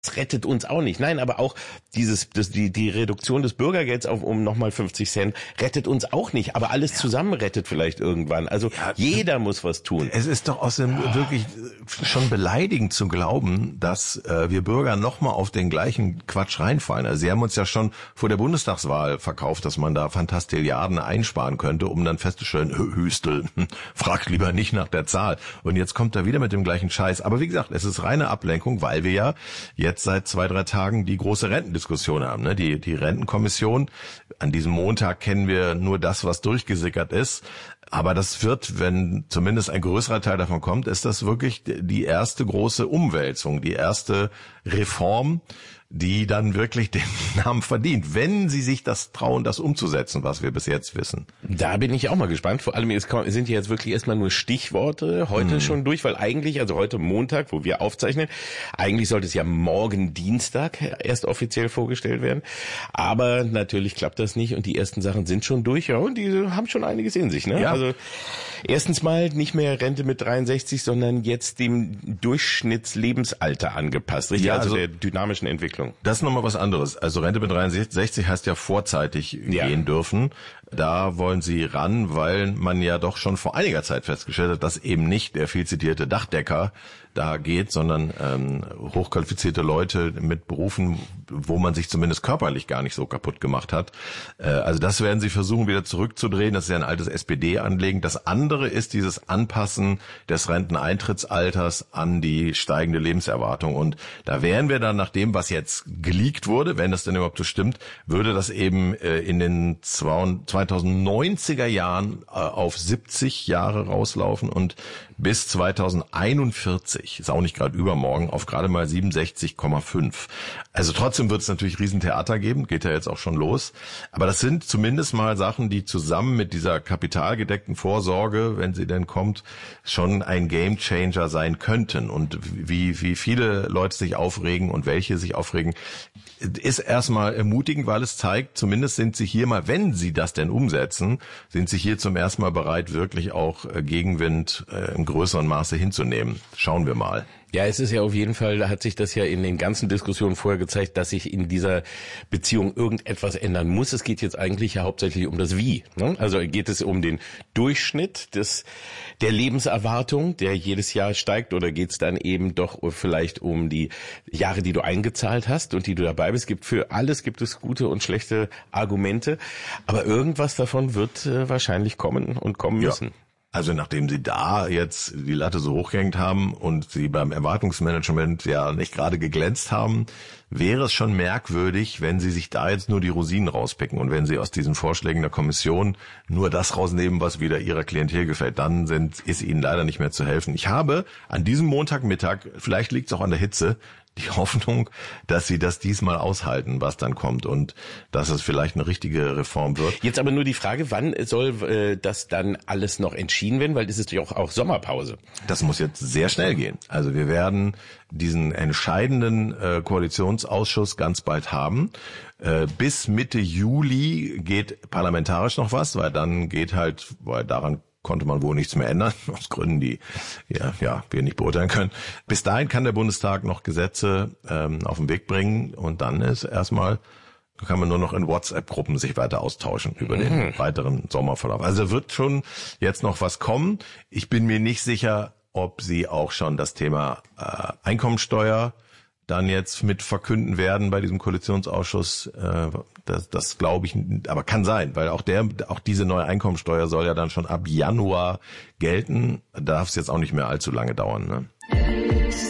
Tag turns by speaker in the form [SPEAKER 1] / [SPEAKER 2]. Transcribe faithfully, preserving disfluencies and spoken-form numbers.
[SPEAKER 1] rettet uns auch nicht. Nein, aber auch dieses, das, die, die Reduktion des Bürgergelds auf um nochmal fünfzig Cent rettet uns auch nicht. Aber alles zusammen rettet vielleicht irgendwann. Also ja, jeder muss was tun.
[SPEAKER 2] Es ist doch außerdem oh. wirklich schon beleidigend zu glauben, dass äh, wir Bürger nochmal auf den gleichen Quatsch reinfallen. Also Sie haben uns ja schon vor der Bundestagswahl verkauft, dass man da Fantastilliarden einsparen könnte, um dann festzustellen, Hüstel, fragt lieber nicht nach der Zahl. Und jetzt kommt er wieder mit dem gleichen Scheiß. Aber wie gesagt, es ist reine Ablenkung, weil wir ja jetzt jetzt seit zwei, drei Tagen die große Rentendiskussion haben. Ne? Die, die Rentenkommission, an diesem Montag kennen wir nur das, was durchgesickert ist. Aber das wird, wenn zumindest ein größerer Teil davon kommt, ist das wirklich die erste große Umwälzung, die erste Reform, die dann wirklich den Namen verdient, wenn sie sich das trauen, das umzusetzen, was wir bis jetzt wissen.
[SPEAKER 1] Da bin ich auch mal gespannt. Vor allem sind hier jetzt wirklich erstmal nur Stichworte heute hm. schon durch, weil eigentlich, also heute Montag, wo wir aufzeichnen, eigentlich sollte es ja morgen Dienstag erst offiziell vorgestellt werden. Aber natürlich klappt das nicht und die ersten Sachen sind schon durch, ja, und die haben schon einiges in sich, ne?
[SPEAKER 2] Ja.
[SPEAKER 1] Also erstens mal nicht mehr Rente mit dreiundsechzig, sondern jetzt dem Durchschnittslebensalter angepasst, richtig?
[SPEAKER 2] Ja,
[SPEAKER 1] also,
[SPEAKER 2] also
[SPEAKER 1] der dynamischen Entwicklung.
[SPEAKER 2] Das ist nochmal was anderes. Also Rente mit dreiundsechzig heißt ja vorzeitig ja. gehen dürfen. Da wollen sie ran, weil man ja doch schon vor einiger Zeit festgestellt hat, dass eben nicht der viel zitierte Dachdecker da geht, sondern ähm, hochqualifizierte Leute mit Berufen, wo man sich zumindest körperlich gar nicht so kaputt gemacht hat. Äh, also das werden sie versuchen wieder zurückzudrehen. Das ist ja ein altes S P D-Anliegen. Das andere ist dieses Anpassen des Renteneintrittsalters an die steigende Lebenserwartung. Und da wären wir dann nach dem, was jetzt geleakt wurde, wenn das denn überhaupt so stimmt, würde das eben äh, in den zweitausendneunziger Jahren äh, auf siebzig Jahre rauslaufen und bis zweitausendeinundvierzig, ist auch nicht gerade übermorgen, auf gerade mal siebenundsechzig Komma fünf. Also trotzdem wird es natürlich Riesentheater geben, geht ja jetzt auch schon los. Aber das sind zumindest mal Sachen, die zusammen mit dieser kapitalgedeckten Vorsorge, wenn sie denn kommt, schon ein Gamechanger sein könnten. Und wie, wie viele Leute sich aufregen und welche sich aufregen, ist erstmal ermutigend, weil es zeigt, zumindest sind sie hier mal, wenn sie das denn umsetzen, sind sie hier zum ersten Mal bereit, wirklich auch Gegenwind äh, im größeren Maße hinzunehmen. Schauen wir mal.
[SPEAKER 1] Ja, es ist ja auf jeden Fall, da hat sich das ja in den ganzen Diskussionen vorher gezeigt, dass sich in dieser Beziehung irgendetwas ändern muss. Es geht jetzt eigentlich ja hauptsächlich um das Wie, ne? Also geht es um den Durchschnitt des der Lebenserwartung, der jedes Jahr steigt, oder geht es dann eben doch vielleicht um die Jahre, die du eingezahlt hast und die du dabei bist? Gibt für alles gibt es gute und schlechte Argumente, aber irgendwas davon wird äh, wahrscheinlich kommen und kommen müssen.
[SPEAKER 2] Ja. Also nachdem sie da jetzt die Latte so hochgehängt haben und sie beim Erwartungsmanagement ja nicht gerade geglänzt haben, wäre es schon merkwürdig, wenn sie sich da jetzt nur die Rosinen rauspicken und wenn sie aus diesen Vorschlägen der Kommission nur das rausnehmen, was wieder ihrer Klientel gefällt, dann sind, ist ihnen leider nicht mehr zu helfen. Ich habe an diesem Montagmittag, vielleicht liegt es auch an der Hitze, die Hoffnung, dass sie das diesmal aushalten, was dann kommt, und dass es vielleicht eine richtige Reform wird.
[SPEAKER 1] Jetzt aber nur die Frage, wann soll äh, das dann alles noch entschieden werden, weil es ist ja auch, auch Sommerpause.
[SPEAKER 2] Das muss jetzt sehr schnell gehen. Also wir werden diesen entscheidenden äh, Koalitionsausschuss ganz bald haben. Äh, bis Mitte Juli geht parlamentarisch noch was, weil dann geht halt, weil daran konnte man wohl nichts mehr ändern, aus Gründen, die ja, ja wir nicht beurteilen können. Bis dahin kann der Bundestag noch Gesetze ähm, auf den Weg bringen, und dann ist erstmal, kann man nur noch in WhatsApp-Gruppen sich weiter austauschen über mhm. den weiteren Sommerverlauf. Also wird schon jetzt noch was kommen. Ich bin mir nicht sicher, ob sie auch schon das Thema äh, Einkommensteuer dann jetzt mit verkünden werden bei diesem Koalitionsausschuss. Äh, das, das glaube ich, aber kann sein, weil auch der, auch diese neue Einkommensteuer soll ja dann schon ab Januar gelten. Da darf es jetzt auch nicht mehr allzu lange dauern, ne?